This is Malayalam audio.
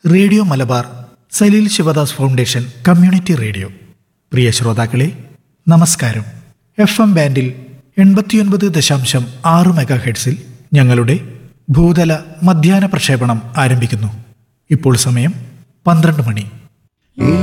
Radio Malabar Saleel Sivadas foundation community radio. പ്രിയ ശ്രോതാക്കളെ, നമസ്കാരം. FM ബാൻഡിൽ 89.6 മെഗാഹെർട്സിൽ ഞങ്ങളുടെ ഭൂതല മധ്യാഹ്ന പ്രക്ഷേപണം ആരംഭിക്കുന്നു. ഇപ്പോൾ സമയം 12 മണി.